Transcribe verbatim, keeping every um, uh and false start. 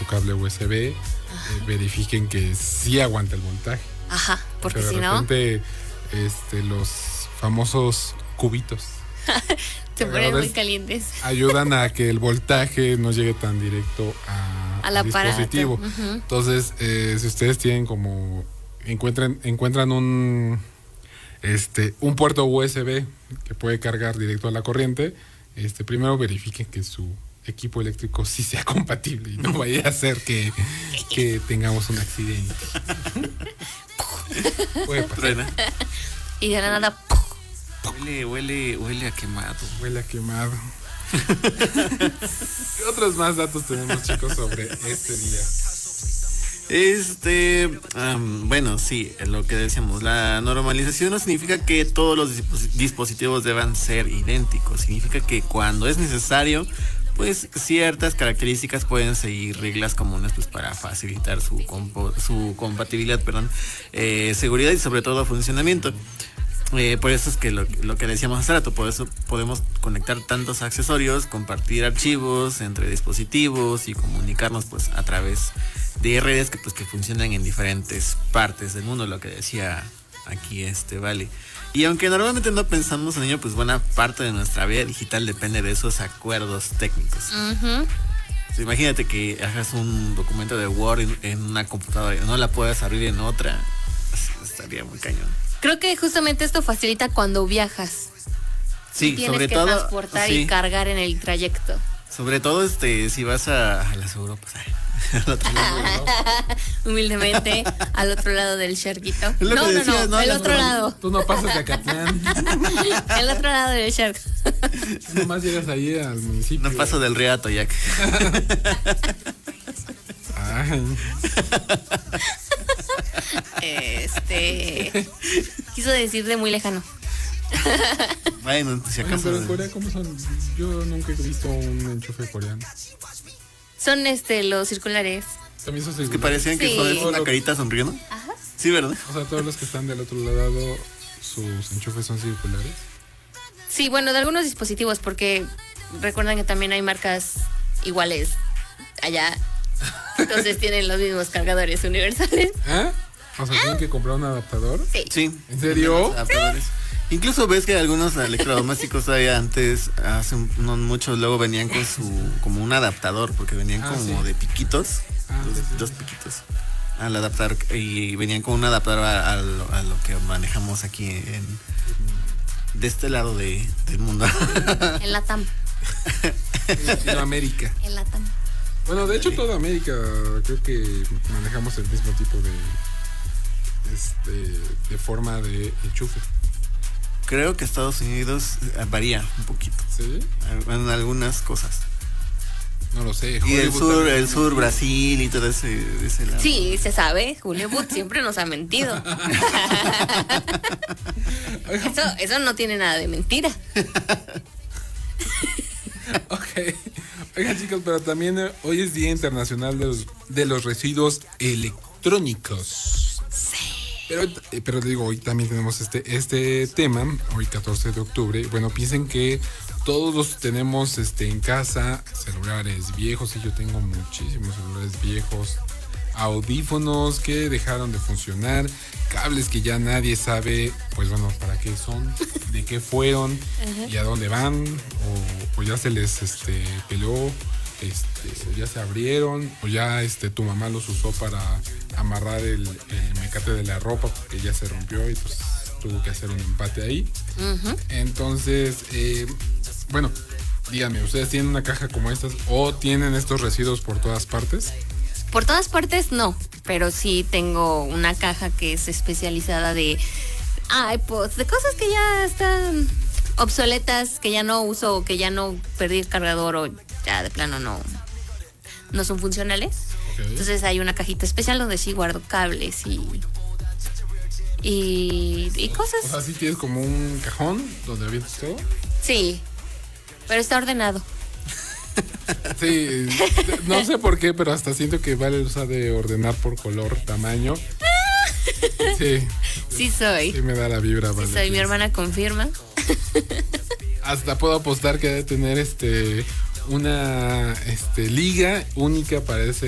cable U S B, eh, verifiquen que sí aguanta el voltaje. Ajá, porque si no... de repente, este, los famosos cubitos se ponen muy calientes. Ayudan a que el voltaje no llegue tan directo a, al dispositivo. Uh-huh. Entonces, eh, si ustedes tienen como encuentran encuentran un este un puerto U S B que puede cargar directo a la corriente, este primero verifiquen que su equipo eléctrico sí sea compatible y no vaya a hacer que, que tengamos un accidente. Puede pasar. Y de la nada Huele, huele, huele a quemado. Huele a quemado. ¿Qué otros más datos tenemos, chicos, sobre este día? Este, um, bueno, sí, lo que decíamos, la normalización no significa que todos los dispositivos deban ser idénticos. Significa que cuando es necesario, pues ciertas características pueden seguir reglas comunes, pues para facilitar su, compo- su compatibilidad, perdón, eh, seguridad y sobre todo funcionamiento. Eh, por eso es que lo, lo que decíamos hace rato, por eso podemos conectar tantos accesorios, compartir archivos entre dispositivos y comunicarnos pues a través de redes que pues que funcionan en diferentes partes del mundo, lo que decía aquí este Vale. Y aunque normalmente no pensamos en ello, pues buena parte de nuestra vida digital depende de esos acuerdos técnicos. Uh-huh. O sea, imagínate que hagas un documento de Word en, en una computadora y no la puedas abrir en otra, estaría muy cañón. Creo que justamente esto facilita cuando viajas. Sí, tienes sobre que todo transportar sí. y cargar en el trayecto. Sobre todo este si vas a, a las Europas. Al otro lado, ¿no? Humildemente al otro lado del charquito. No, no, decías, no, no, el no, otro no, lado. Tú no pasas de Acatlán. El otro lado del charco. Nomás llegas ahí al municipio. No paso del río Atoyac. Ay. Este quiso decir de muy lejano. Bueno, si Oye, acaso. pero en Corea, ¿cómo son? Yo nunca he visto un enchufe coreano. Son este los circulares. También son Es que circulares. parecían que Sí. son una carita sonriendo. Ajá. Sí, ¿verdad? O sea, todos los que están del otro lado, sus enchufes son circulares. Sí, bueno, de algunos dispositivos, porque recuerdan que también hay marcas iguales allá. Entonces tienen los mismos cargadores universales. ¿Eh? O sea, ¿tienen que comprar un adaptador? Sí. Sí. ¿En serio? Adaptadores. Incluso ves que algunos electrodomésticos todavía antes, hace un- no muchos, luego venían con su, como un adaptador, porque venían Ah, como sí. de piquitos, Ah, dos, sí, sí. dos piquitos al adaptador, y venían con un adaptador a, a lo, a lo que manejamos aquí en, de este lado de, del mundo. En la T A M. En Latinoamérica. En la T A M. Bueno, de hecho, toda América creo que manejamos el mismo tipo de este de forma de enchufe. Creo que Estados Unidos eh, varía un poquito ¿Sí? en algunas cosas. No lo sé. Y el Hollywood sur, también. el sur, Brasil y todo ese, ese lado. Sí, se sabe. Hollywood siempre nos ha mentido. Eso, eso no tiene nada de mentira. Ok. Oigan, chicos, pero también eh, hoy es Día Internacional de los, de los Residuos Electrónicos. Sí. Pero, eh, pero digo, hoy también tenemos este, este tema, hoy catorce de octubre. Bueno, piensen que todos tenemos este, en casa celulares viejos, y yo tengo muchísimos celulares viejos, audífonos que dejaron de funcionar, cables que ya nadie sabe, pues bueno, para qué son, de qué fueron, uh-huh. y a dónde van, o, o ya se les este, peló, este, o ya se abrieron, o ya este, tu mamá los usó para amarrar el, el mecate de la ropa porque ya se rompió y pues tuvo que hacer un empate ahí. Uh-huh. Entonces, eh, bueno, díganme, ¿ustedes tienen una caja como estas o tienen estos residuos por todas partes? Por todas partes no, pero sí tengo una caja que es especializada de iPods, de cosas que ya están obsoletas, que ya no uso, o que ya no perdí el cargador, o ya de plano no, no son funcionales. Okay. Entonces hay una cajita especial donde sí guardo cables y y, y cosas. O sea, ¿sí tienes como un cajón donde avientas todo? Sí, pero está ordenado. Sí, no sé por qué, pero hasta siento que Vale usa de ordenar por color, tamaño. Sí. Sí soy. Sí me da la vibra, Vale. Sí soy, mi hermana confirma. Hasta puedo apostar que debe tener este una este liga única para ese